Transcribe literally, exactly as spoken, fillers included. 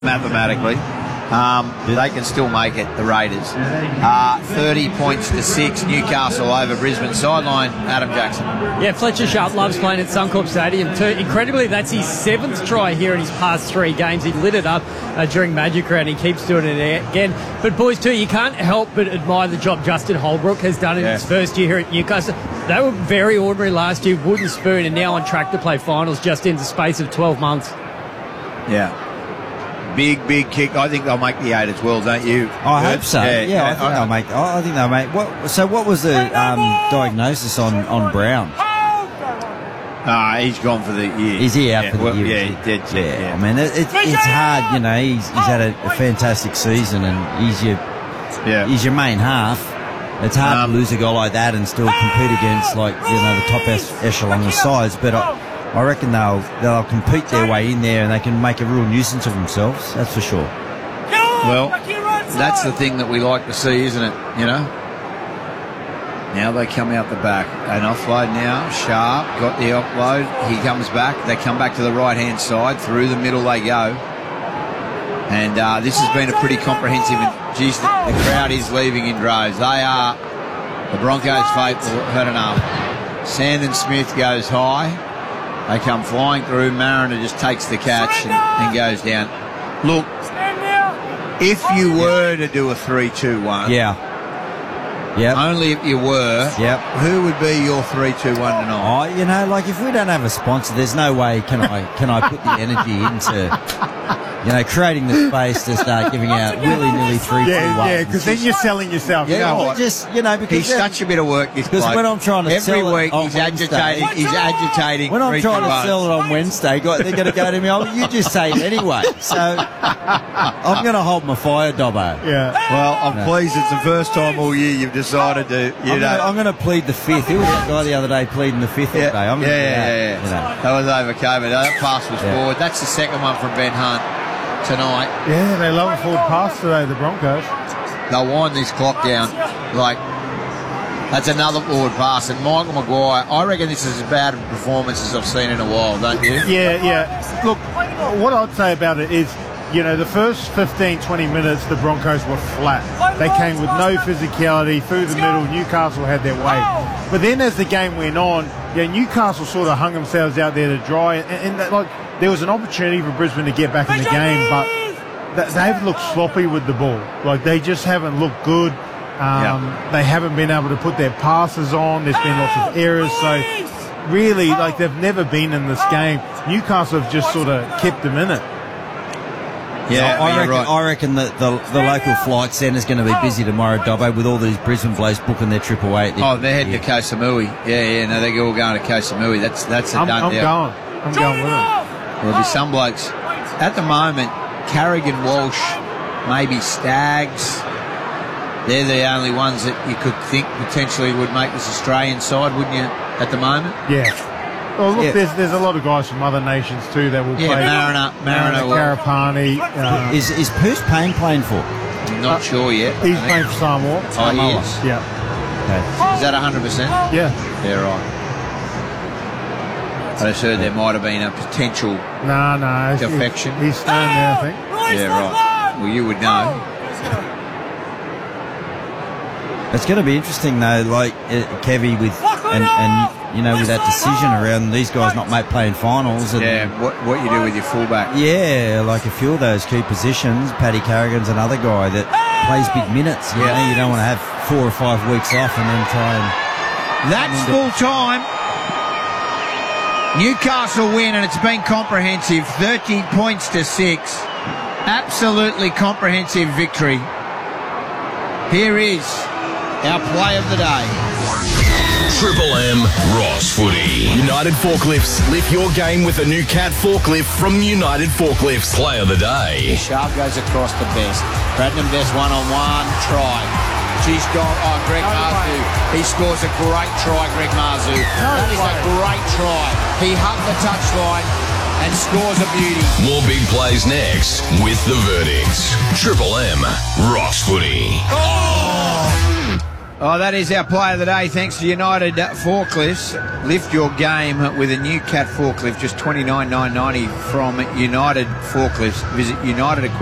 mathematically. Um, they can still make it, the Raiders. Uh, thirty points to six, Newcastle over Brisbane. Sideline, Adam Jackson. Yeah, Fletcher Sharp loves playing at Suncorp Stadium too. Incredibly, that's his seventh try here in his past three games. He lit it up uh, during Magic Round. He keeps doing it again. But boys too, you can't help but admire the job Justin Holbrook has done in yeah. his first year here at Newcastle. They were very ordinary last year, wooden spoon, and now on track to play finals just in the space of twelve months. Yeah. Big, big kick. I think they'll make the eight as well, don't you? I hope so. Yeah, yeah, I think I, they'll make. I think they'll make. What? So, what was the um, diagnosis on, on Brown? Ah, uh, he's gone for the year. Is he out yeah, for the well, year? Yeah, he did. Yeah, yeah. yeah. I mean, it, it, it's hard. You know, he's, he's had a, a fantastic season, and he's your yeah. he's your main half. It's hard um, to lose a guy like that and still compete against, like, you know, the top echelon of sides. But I, I reckon they'll they'll compete their way in there and they can make a real nuisance of themselves. That's for sure. Well, that's the thing that we like to see, isn't it? You know. Now they come out the back. An offload now. Sharp got the offload. He comes back. They come back to the right hand side. Through the middle they go. And uh, this has been a pretty comprehensive. And geez, the, the crowd is leaving in droves. They are the Broncos' faithful. Had enough. Sandon Smith goes high. They come flying through. Mariner just takes the catch and, and goes down. Look, if you were to do a three two one, yeah, yeah, only if you were, yep. who would be your three two one tonight? Oh, you know, like if we don't have a sponsor, there's no way can I can I put the energy into, you know, creating the space to start giving out willy-nilly three two one. Yeah, yeah, because then you're selling yourself. Yeah, you know well, just you know, because he's such a bit of work. This because when I'm trying to every sell week it he's agitating. He's agitating. When I'm trying to sell it on Wednesday, they're going to go to me. Oh, you just say it anyway. So I'm going to hold my fire, Dobbo. Yeah. Well, I'm no. pleased it's the first time all year you've decided to. You I'm know, gonna, I'm going to plead the fifth. Who was that guy the other day pleading the fifth? Yeah, all day? I'm yeah, yeah, that, yeah, yeah. You know. That was over COVID. That pass was yeah. forward. That's the second one from Ben Hunt tonight. Yeah, they love a forward pass today, the Broncos. They'll wind this clock down. Like, that's another forward pass. And Michael Maguire, I reckon this is as bad a performance as I've seen in a while, don't you? Yeah, yeah. Look, what I'd say about it is, you know, the first fifteen, twenty minutes, the Broncos were flat. They came with no physicality through the middle. Newcastle had their way. But then as the game went on, yeah, Newcastle sort of hung themselves out there to dry. And, and that, like, there was an opportunity for Brisbane to get back in the game, but th- they've looked sloppy with the ball. Like, they just haven't looked good. Um, yep. They haven't been able to put their passes on. There's been lots of errors. So, really, like, they've never been in this game. Newcastle have just sort of kept them in it. Yeah, so I, reckon, right. I reckon that the, the local flight centre is going to be busy tomorrow, Dobbo, with all these Brisbane blokes booking their triple eight. Oh, they're heading to Koh Samui. Yeah, yeah, no, they're all going to Koh Samui. That's that's a I'm, done I'm deal. going. I'm going with them. There'll be some blokes. At the moment, Carrigan, Walsh, maybe Staggs. They're the only ones that you could think potentially would make this Australian side, wouldn't you, at the moment? Yeah. Well, look, yeah. there's there's a lot of guys from other nations too that will yeah, play. Mariner, Mariner, Mariner Karapani. Uh, is is Perce Payne playing for? Not uh, sure yet. He's playing for Samoa. Oh, Samoa. he is? Yeah. Okay. Is that one hundred percent? Yeah. Yeah, right. I just heard there might have been a potential nah, nah, defection. He's, he's staying there, I think. Yeah, right. Well, you would know. It's going to be interesting, though, like, uh, Kevy, with, and, and, you know, with that decision around these guys not make playing finals. And, yeah, what what you do with your fullback. Yeah, like a few of those key positions. Paddy Carrigan's another guy that plays big minutes. You yeah. know, you don't want to have four or five weeks off and then try and... That's full time. Newcastle win, and it's been comprehensive. thirty points to six. Absolutely comprehensive victory. Here is our play of the day. Triple M Ross Footy. United Forklifts. Lift your game with a new Cat forklift from United Forklifts. Play of the day. Sharp goes across the Best. Bradman Best one-on-one. Try. She's gone. Oh, Greg Marzu. He scores a great try, Greg Marzu. That is a great try. He hugged the touchline and scores a beauty. More big plays next with the verdicts. Triple M Ross Footy. Oh! Oh, that is our play of the day. Thanks to United Forklifts. Lift your game with a new Cat forklift, just twenty-nine thousand nine hundred ninety from United Forklifts. Visit United Equipment.